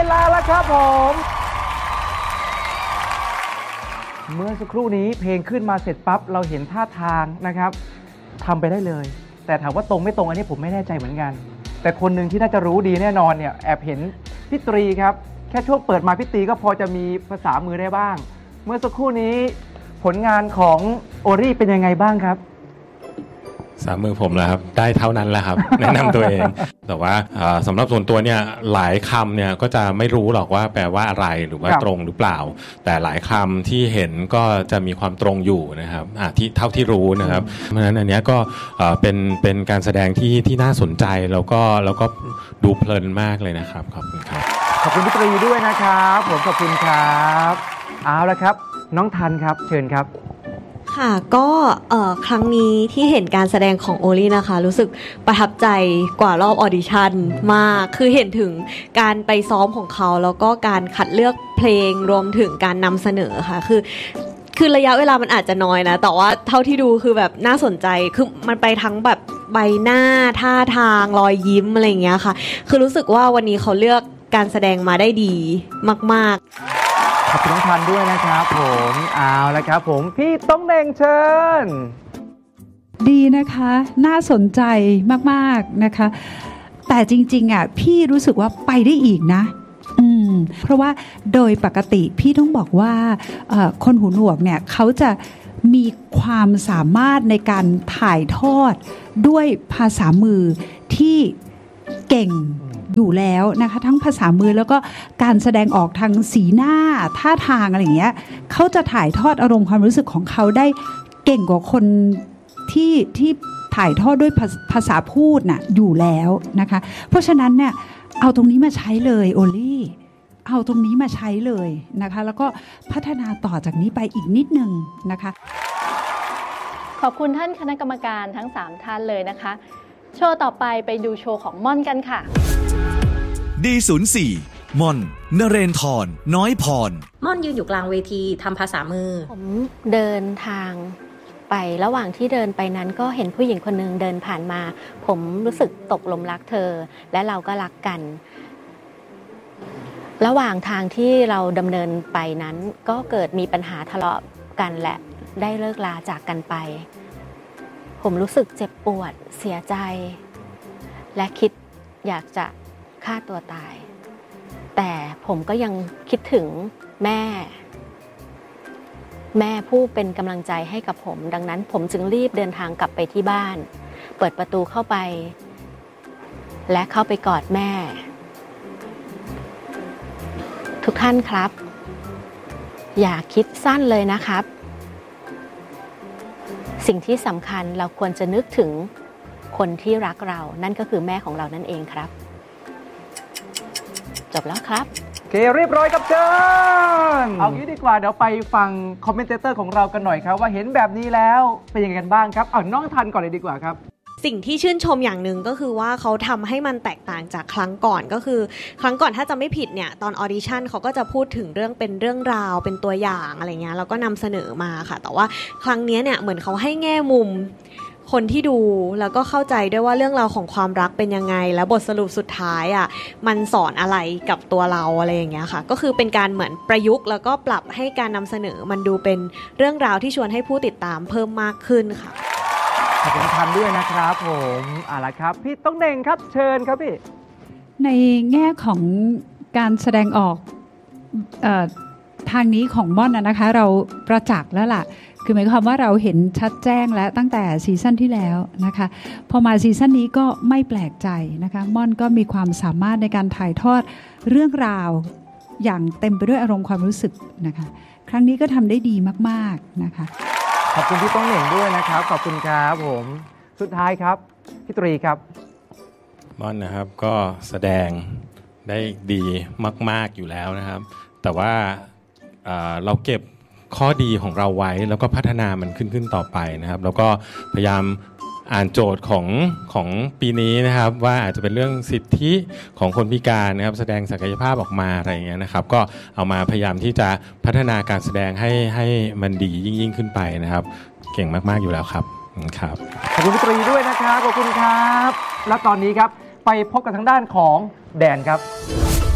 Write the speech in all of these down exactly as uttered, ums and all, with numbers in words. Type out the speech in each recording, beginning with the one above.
ลาแล้วครับผมเมื่อสักครู่นี้เพลงขึ้นมาเสร็จปั๊บเราเห็นท่าทางนะครับทำไปได้เลยแต่ถามว่าตรงไม่ตรงอันนี้ผมไม่แน่ใจเหมือนกันแต่คนหนึ่งที่น่าจะรู้ดีแน่นอนเนี่ยแอบเห็นพี่ตรีครับแค่ช่วงเปิดมาพี่ตรีก็พอจะมีภาษามือได้บ้างเมื่อสักครู่นี้ผลงานของโอรี่เป็นยังไงบ้างครับสามมือผมแล้วครับได้เท่านั้นแหละครับ แนะนำตัวเองแต่ว่าสำหรับส่วนตัวเนี่ยหลายคำเนี่ยก็จะไม่รู้หรอกว่าแปลว่าอะไรหรือว่าตรงหรือเปล่าแต่หลายคำที่เห็นก็จะมีความตรงอยู่นะครับที่เท่าที่รู้นะครับเพราะฉะนั้นอันนี้ก็เป็นเป็นการแสดงที่ที่น่าสนใจแล้วก็แล้วก็ดูเพลินมากเลยนะครับขอบคุณครับขอบคุณพี่ตรีด้วยนะครับผมขอบคุณครับเอาละครับน้องทันครับเชิญครับค่ะก็ครั้งนี้ที่เห็นการแสดงของโอลี่นะคะรู้สึกประทับใจกว่ารอบออดิชั่นมากคือเห็นถึงการไปซ้อมของเขาแล้วก็การคัดเลือกเพลงรวมถึงการนำเสนอค่ะคือคือระยะเวลามันอาจจะน้อยนะแต่ว่าเท่าที่ดูคือแบบน่าสนใจคือมันไปทั้งแบบใบหน้าท่าทางรอยยิ้มอะไรอย่างเงี้ยค่ะคือรู้สึกว่าวันนี้เขาเลือกการแสดงมาได้ดีมากๆขอบคุณน้องทันด้วยนะครับผมเอาละครับผมพี่ต้องเน่งเชิญดีนะคะน่าสนใจมากๆนะคะแต่จริงๆอ่ะพี่รู้สึกว่าไปได้อีกนะอืมเพราะว่าโดยปกติพี่ต้องบอกว่าคนหูหนวกเนี่ยเขาจะมีความสามารถในการถ่ายทอดด้วยภาษามือที่เก่งอยู่แล้วนะคะทั้งภาษามือแล้วก็การแสดงออกทางสีหน้าท่าทางอะไรอย่างเงี้ยเขาจะถ่ายทอดอารมณ์ความรู้สึกของเขาได้เก่งกว่าคนที่ที่ถ่ายทอดด้วยภาษาพูดน่ะอยู่แล้วนะคะเพราะฉะนั้นเนี่ยเอาตรงนี้มาใช้เลยโอลี่เอาตรงนี้มาใช้เลยนะคะแล้วก็พัฒนาต่อจากนี้ไปอีกนิดนึงนะคะขอบคุณท่านคณะกรรมการทั้งสามท่านเลยนะคะโชว์ต่อไปไปดูโชว์ของม่อนกันค่ะดี ศูนย์ สี่ ม่อนนเรนทรน้อยพรม่อนยืนอยู่กลางเวทีทำภาษามือผมเดินทางไประหว่างที่เดินไปนั้นก็เห็นผู้หญิงคนหนึ่งเดินผ่านมาผมรู้สึกตกหลุมรักเธอและเราก็รักกันระหว่างทางที่เราดำเนินไปนั้นก็เกิดมีปัญหาทะเลาะกันและได้เลิกลาจากกันไปผมรู้สึกเจ็บปวดเสียใจและคิดอยากจะฆ่าตัวตายแต่ผมก็ยังคิดถึงแม่แม่ผู้เป็นกำลังใจให้กับผมดังนั้นผมจึงรีบเดินทางกลับไปที่บ้านเปิดประตูเข้าไปและเข้าไปกอดแม่ทุกท่านครับอย่าคิดสั้นเลยนะครับสิ่งที่สำคัญเราควรจะนึกถึงคนที่รักเรานั่นก็คือแม่ของเรานั่นเองครับจบแล้วครับโอเคเรียบร้อยครับเชิญเอางี้ดีกว่าเดี๋ยวไปฟังคอมเมนเตอร์ของเรากันหน่อยครับว่าเห็นแบบนี้แล้วเป็นยังไงกันบ้างครับเอาน้องทันก่อนเลยดีกว่าครับสิ่งที่ชื่นชมอย่างหนึ่งก็คือว่าเขาทำให้มันแตกต่างจากครั้งก่อนก็คือครั้งก่อนถ้าจะไม่ผิดเนี่ยตอนออดิชั่นเขาก็จะพูดถึงเรื่องเป็นเรื่องราวเป็นตัวอย่างอะไรเงี้ยแล้วก็นำเสนอมาค่ะแต่ว่าครั้งนี้เนี่ยเหมือนเขาให้แง่มุมคนที่ดูแล้วก็เข้าใจด้วยว่าเรื่องราวของความรักเป็นยังไงแล้วบทสรุปสุดท้ายอ่ะมันสอนอะไรกับตัวเราอะไรอย่างเงี้ยค่ะก็คือเป็นการเหมือนประยุกต์แล้วก็ปรับให้การนำเสนอมันดูเป็นเรื่องราวที่ชวนให้ผู้ติดตามเพิ่มมากขึ้นค่ะขอบคุณทันด้วยนะครับผมเอาล่ะครับพี่ต้องเน่งครับเชิญครับพี่ในแง่ของการแสดงออกเอ่อทางนี้ของม่อนนะคะเราประจักษ์แล้วล่ะคือหมายความว่าเราเห็นชัดแจ้งแล้วตั้งแต่ซีซั่นที่แล้วนะคะพอมาซีซั่นนี้ก็ไม่แปลกใจนะคะม่อนก็มีความสามารถในการถ่ายทอดเรื่องราวอย่างเต็มไปด้วยอารมณ์ความรู้สึกนะคะครั้งนี้ก็ทำได้ดีมากๆนะคะขอบคุณพี่ต้องเหน่งด้วยนะครับขอบคุณครับผมสุดท้ายครับพี่ตรีครับม่อนนะครับก็แสดงได้ดีมากๆอยู่แล้วนะครับแต่ว่าเราเก็บข้อดีของเราไว้แล้วก็พัฒนามันขึ้นขึ้นต่อไปนะครับแล้วก็พยายามอ่านโจทย์ของของปีนี้นะครับว่าอาจจะเป็นเรื่องสิทธิของคนพิการนะครับแสดงศักยภาพออกมาอะไรอย่างเงี้ยนะครับก็เอามาพยายามที่จะพัฒนาการแสดงให้ให้มันดียิ่งยิ่งขึ้นไปนะครับเก่งมากๆอยู่แล้วครับครับขอบคุณพี่ตรีด้วยนะครับขอบคุณครับและตอนนี้ครับไปพบกับทางด้านของแดนครับ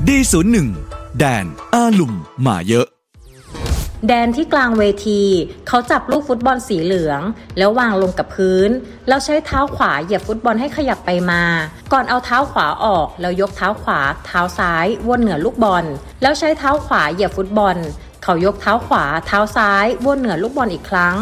ดี ศูนย์หนึ่ง แดนอาลุ่มหมาเยอะแดนที่กลางเวทีเขาจับลูกฟุตบอลสีเหลืองแล้ววางลงกับพื้นแล้วใช้เท้าขวาเหยียบฟุตบอลให้ขยับไปมาก่อนเอาเท้าขวาออกแล้วยกเท้าขวาเท้าซ้ายวนเหนือลูกบอลแล้วใช้เท้าขวาเหยียบฟุตบอลเขายกเท้าขวาเท้าซ้ายวนเหนือลูกบอลอีกครั้ง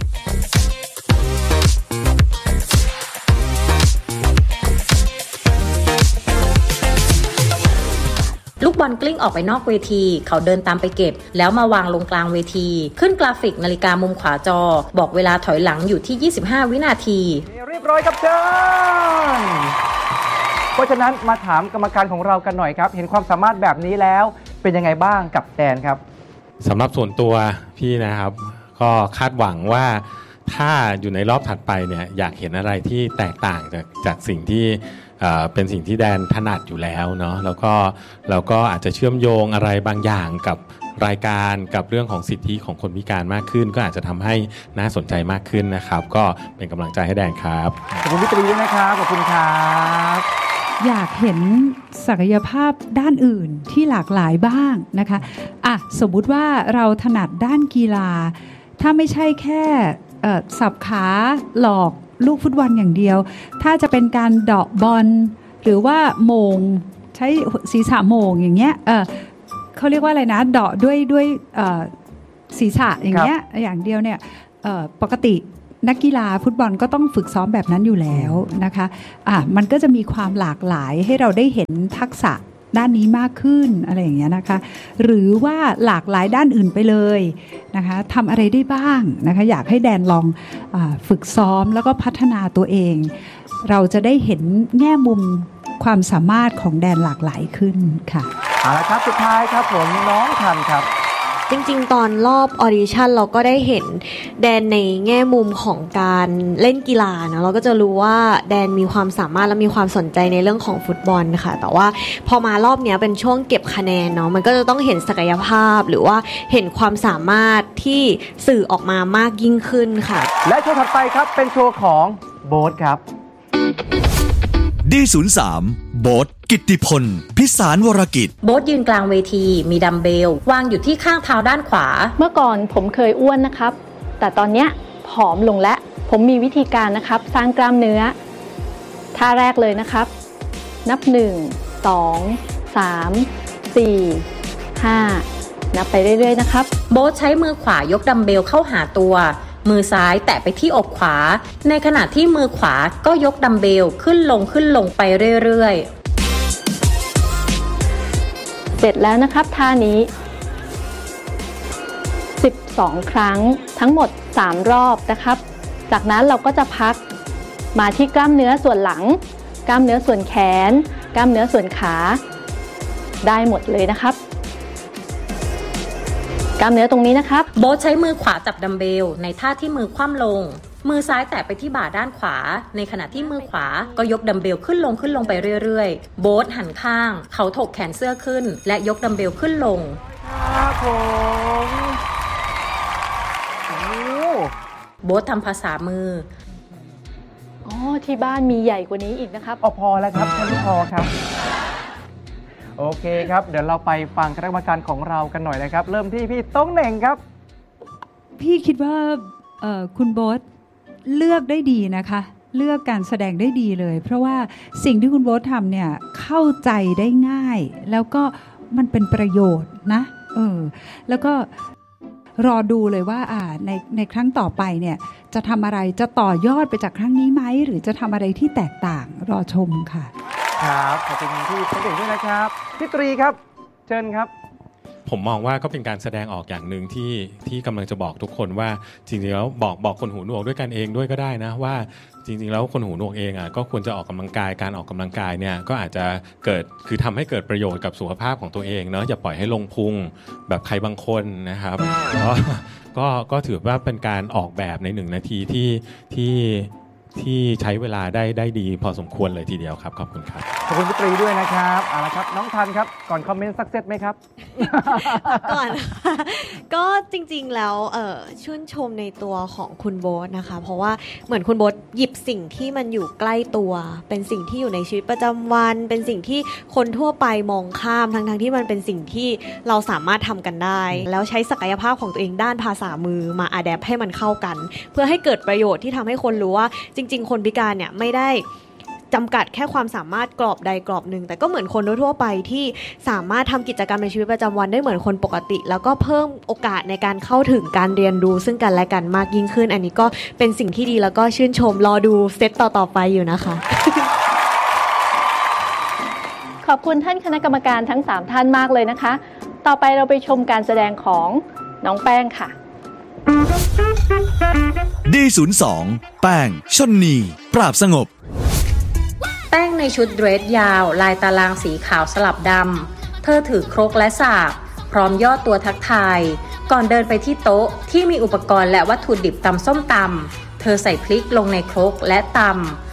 ลูกบอลกลิ้งออกไปนอกเวทีเขาเดินตามไปเก็บแล้วมาวางลงกลางเวทีขึ้นกราฟิกนาฬิกามุมขวาจอบอกเวลาถอยหลังอยู่ที่ยี่สิบห้าวินาทีเรียบร้อยครับเชิญเพราะฉะนั้นมาถามกรรมการของเรากันหน่อยครับเห็นความสามารถแบบนี้แล้วเป็นยังไงบ้างกับแดนครับสำหรับส่วนตัวพี่นะครับก็คาดหวังว่าถ้าอยู่ในรอบถัดไปเนี่ยอยากเห็นอะไรที่แตกต่างจากจากสิ่งที่เป็นสิ่งที่แดนถนัดอยู่แล้วเนาะแล้วก็แล้วก็อาจจะเชื่อมโยงอะไรบางอย่างกับรายการกับเรื่องของสิทธิของคนพิการมากขึ้นก็อาจจะทำให้น่าสนใจมากขึ้นนะครับก็เป็นกำลังใจให้แดนครับขอบคุณพี่ตรีด้วยนะครับขอบคุณครับอยากเห็นศักยภาพด้านอื่นที่หลากหลายบ้างนะคะอ่ะสมมุติว่าเราถนัดด้านกีฬาถ้าไม่ใช่แค่สับขาหลอกลูกฟุตบอลอย่างเดียวถ้าจะเป็นการเดาะบอลหรือว่าโมงใช้ศีรษะโมงอย่างเงี้ยเออเขาเรียกว่าอะไรนะเดาะด้วยด้วยศีรษะอย่างเงี้ยอย่างเดียวเนี่ยปกตินักกีฬาฟุตบอลก็ต้องฝึกซ้อมแบบนั้นอยู่แล้วนะคะอ่ะมันก็จะมีความหลากหลายให้เราได้เห็นทักษะด้านนี้มากขึ้นอะไรอย่างเงี้ยนะคะหรือว่าหลากหลายด้านอื่นไปเลยนะคะทำอะไรได้บ้างนะคะอยากให้แดนลองอาฝึกซ้อมแล้วก็พัฒนาตัวเองเราจะได้เห็นแง่มุมความสามารถของแดนหลากหลายขึ้นค่ะเอาละครับสุดท้ายครับผมน้องทันครับจริงๆตอนรอบออดิชั่นเราก็ได้เห็นแดนในแง่มุมของการเล่นกีฬานะเราก็จะรู้ว่าแดนมีความสามารถและมีความสนใจในเรื่องของฟุตบอลค่ะแต่ว่าพอมารอบนี้เป็นช่วงเก็บคะแนนเนาะมันก็จะต้องเห็นศักยภาพหรือว่าเห็นความสามารถที่สื่อออกมามากยิ่งขึ้นค่ะและโชว์ถัดไปครับเป็นโชว์ของโบ๊ทครับดี ศูนย์สาม โบ๊ทกิตติพลพิสารวรกิจโบ๊ทยืนกลางเวทีมีดัมเบลวางอยู่ที่ข้างเท้าด้านขวาเมื่อก่อนผมเคยอ้วนนะครับแต่ตอนเนี้ยผอมลงและผมมีวิธีการนะครับสร้างกล้ามเนื้อท่าแรกเลยนะครับนับหนึ่ง สอง สาม สี่ ห้านับไปเรื่อยๆนะครับโบ๊ทใช้มือขวายกดัมเบลเข้าหาตัวมือซ้ายแตะไปที่อกขวาในขณะที่มือขวาก็ยกดัมเบลขึ้นลงขึ้นลงไปเรื่อยๆเสร็จแล้วนะครับท่านี้สิบสองครั้งทั้งหมดสามรอบนะครับจากนั้นเราก็จะพักมาที่กล้ามเนื้อส่วนหลังกล้ามเนื้อส่วนแขนกล้ามเนื้อส่วนขาได้หมดเลยนะครับกล้ามเนื้อตรงนี้นะครับโบ๊ทใช้มือขวาจับดัมเบลในท่าที่มือคว่ำลงมือซ้ายแตะไปที่บ่าด้านขวาในขณะที่มือขวาก็ยกดัมเบลขึ้นลงขึ้นลงไปเรื่อยๆโบ๊ทหันข้างเขาถกแขนเสื้อขึ้นและยกดัมเบลขึ้นลงครับผมโบ๊ททำภาษามืออ๋อที่บ้านมีใหญ่กว่านี้อีกนะครับอ๋อพอแล้วครับแค่นี้พอครับโอเคครับเดี๋ยวเราไปฟังคณะกรรมการของเรากันหน่อยนะครับเริ่มที่พี่ต้องเหน่งครับพี่คิดว่าคุณโบ๊ทเลือกได้ดีนะคะเลือกการแสดงได้ดีเลยเพราะว่าสิ่งที่คุณโบ๊ททำเนี่ยเข้าใจได้ง่ายแล้วก็มันเป็นประโยชน์นะเออแล้วก็รอดูเลยว่าอ่าในในครั้งต่อไปเนี่ยจะทำอะไรจะต่อยอดไปจากครั้งนี้ไหมหรือจะทำอะไรที่แตกต่างรอชมค่ะครับขอบคุณพี่ต้องเหน่งด้วยนะครับพี่ตรีครับเชิญครับผมมองว่าก็เป็นการแสดงออกอย่างหนึ่งที่ที่กำลังจะบอกทุกคนว่าจริงๆแล้วบอกบอกคนหูหนวกด้วยกันเองด้วยก็ได้นะว่าจริงๆแล้วคนหูหนวกเองอ่ะก็ควรจะออกกำลังกายการออกกำลังกายเนี่ยก็อาจจะเกิดคือทำให้เกิดประโยชน์กับสุขภาพของตัวเองเนาะอย่าปล่อยให้ลงพุงแบบใครบางคนนะครับก็ก็ก็ถือว่าเป็นการออกแบบในหนึ่งนาทีที่ที่ที่ใช้เวลาได้ได้ดีพอสมควรเลยทีเดียวครับขอบคุณครับขอบคุณพี่ตรีด้วยนะครับเอาละครับน้องทันครับก่อนคอมเมนต์สักเซตไหมครับก่อน ก็จริงๆแล้วเอ่อชื่นชมในตัวของคุณโบ๊ทนะคะเพราะว่าเหมือนคุณโบ๊ทหยิบสิ่งที่มันอยู่ใกล้ตัวเป็นสิ่งที่อยู่ในชีวิตประจำวันเป็นสิ่งที่คนทั่วไปมองข้ามทั้งๆที่มันเป็นสิ่งที่เราสามารถทำกันได้แล้วใช้ศักยภาพของตัวเองด้านภาษามือมาอะแดปให้มันเข้ากันเพื่อให้เกิดประโยชน์ที่ทำให้คนรู้ว่าจริงๆคนพิการเนี่ยไม่ได้จำกัดแค่ความสามารถกรอบใดกรอบหนึ่งแต่ก็เหมือนคนทั่วไปที่สามารถทำกิจกรรมในชีวิตประจำวันได้เหมือนคนปกติแล้วก็เพิ่มโอกาสในการเข้าถึงการเรียนรู้ซึ่งกันและกันมากยิ่งขึ้นอันนี้ก็เป็นสิ่งที่ดีแล้วก็ชื่นชมรอดูเซตต่อๆไปอยู่นะคะขอบคุณท่านคณะกรรมการทั้งสามท่านมากเลยนะคะต่อไปเราไปชมการแสดงของน้องแป้งค่ะดี ศูนย์ สอง แป้งชลนีปราบสงบแป้งในชุดเดรสยาวลายตารางสีขาวสลับดำเธอถือครกและสากพร้อมย่อตัวทักทายก่อนเดินไปที่โต๊ะที่มีอุปกรณ์และวัตถุดิบตำส้มตำเธอใส่พริกลงในครกและตำ